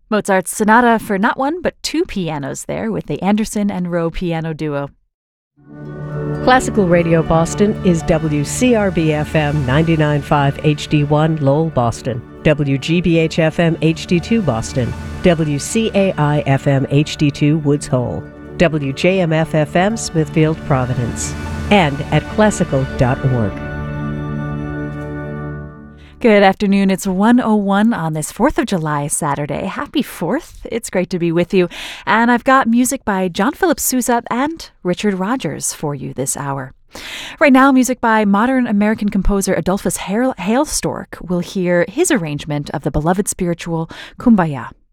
Mozart's Sonata for not one but two pianos there with the Anderson and Rowe piano duo. Classical Radio Boston is WCRB-FM 99.5 HD1 Lowell, Boston, WGBH-FM HD2 Boston, WCAI-FM HD2 Woods Hole, WJMF-FM Smithfield, Providence, and at classical.org. Good afternoon. It's 1:01 on this 4th of July Saturday. Happy 4th. It's great to be with you. And I've got music by John Philip Sousa and Richard Rodgers for you this hour. Right now, music by modern American composer Adolphus Hailstork. We'll hear his arrangement of the beloved spiritual Kumbaya.